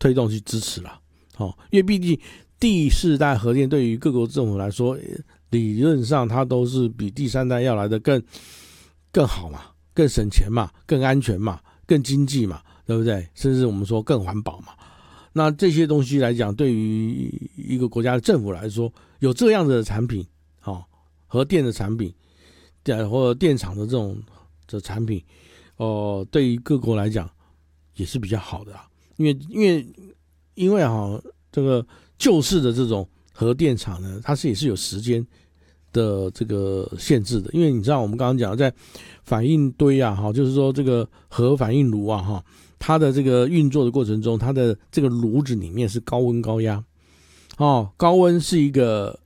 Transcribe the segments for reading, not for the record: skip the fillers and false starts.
推动去支持啦。因为毕竟第4代核电对于各国政府来说，理论上它都是比第3代要来的更好嘛，更省钱嘛，更安全嘛，更经济嘛，对不对？甚至我们说更环保嘛。那这些东西来讲，对于一个国家的政府来说，有这样的产品，核电的产品，或者电厂的这种的产品，对于各国来讲也是比较好的啊。因为这个旧式的这种核电厂呢，它也是有时间的这个限制的。因为你知道我们刚刚讲在反应堆啊，就是说这个核反应炉啊，它的这个运作的过程中，它的这个炉子里面是高温高压。高温是一个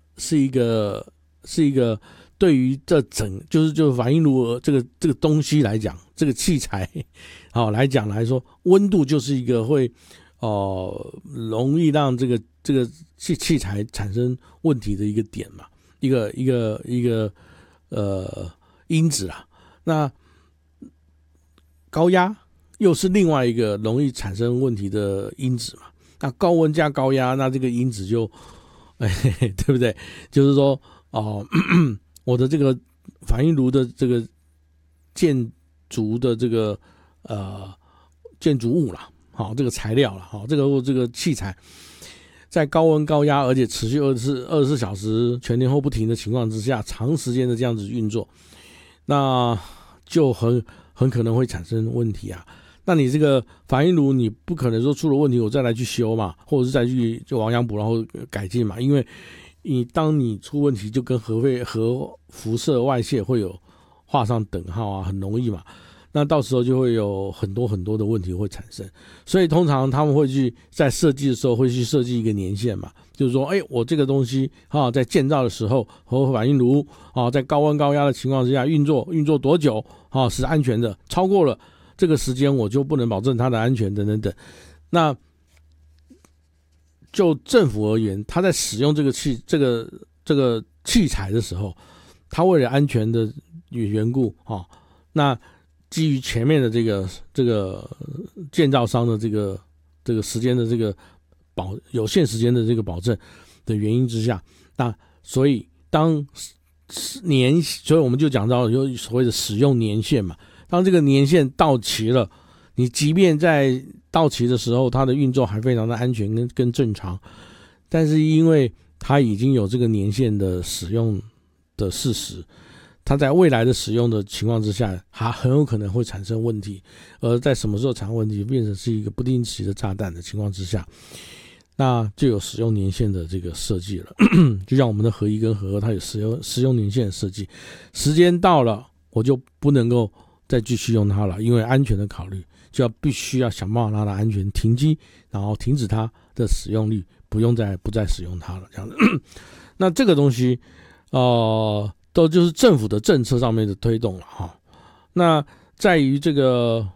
对于就是反应炉这个东西来讲，这个器材来说，温度就是一个会容易让这个器材产生问题的一个点嘛，一个因子啊。那高压又是另外一个容易产生问题的因子嘛。那高温加高压，那这个因子就对不对？就是说我的这个反应炉的这个建筑的这个建筑物啦，这个材料啦，这个器材在高温高压而且持续24小时全天候不停的情况之下，长时间的这样子运作，那就很可能会产生问题啊。那你这个反应炉你不可能说出了问题我再来去修嘛，或者是再去就亡羊补牢或改进嘛，因为当你出问题就跟核辐射外泄会有画上等号啊，很容易嘛。那到时候就会有很多的问题会产生，所以通常他们会去在设计的时候会去设计一个年限嘛，就是说我这个东西在建造的时候，核反应炉在高温高压的情况之下运作多久是安全的，超过了这个时间我就不能保证它的安全等等等。那就政府而言，他在使用这个器材的时候，他为了安全的缘故那基于前面的这个建造商的这个时间的这个有限时间的这个保证的原因之下，那所以所以我们就讲到有所谓的使用年限嘛。当这个年限到期了，你即便在到期的时候它的运作还非常的安全跟正常，但是因为它已经有这个年限的使用的事实，它在未来的使用的情况之下，它很有可能会产生问题，而在什么时候产生问题变成是一个不定期的炸弹的情况之下，那就有使用年限的这个设计了就像我们的核一跟核二，它有使用年限的设计，时间到了我就不能够再继续用它了，因为安全的考虑，就必须要想办法让它安全停机，然后停止它的使用率，不再使用它了，这样子那这个东西都就是政府的政策上面的推动了那在于这个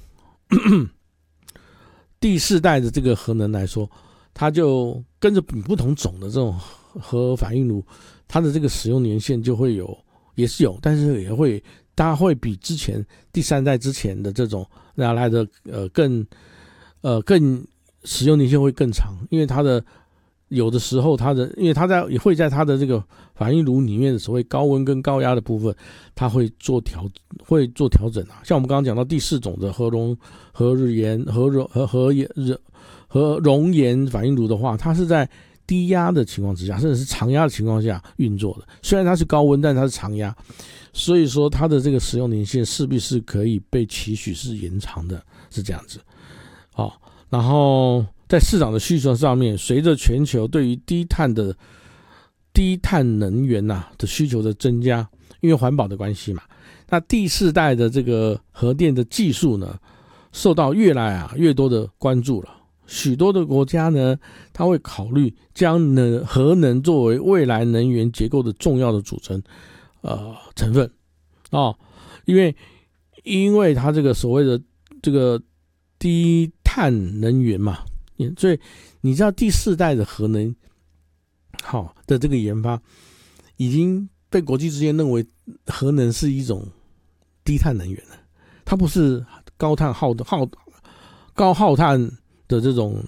第4代的这个核能来说，它就跟着不同种的这种核反应炉，它的这个使用年限就会也是有，但是也会它会比之前第3代之前的这种来的更使用年限会更长，因为它的有的时候因为它也会在它的这个反应炉里面的所谓高温跟高压的部分，它会做调整啊。像我们刚刚讲到第4种的核熔岩反应炉的话，它是在低压的情况之下，甚至是长压的情况下运作的。虽然它是高温，但它是长压，所以说它的这个使用年限势必是可以被期许是延长的，是这样子。然后在市场的需求上面，随着全球对于低碳能源的需求的增加，因为环保的关系嘛，那第4代的这个核电的技术呢，受到越来越多的关注了。许多的国家呢，它会考虑将核能作为未来能源结构的重要的组成成分因为它这个所谓的这个低碳能源嘛，所以你知道第4代的核能的这个研发已经被国际之间认为核能是一种低碳能源了，它不是高耗碳的这种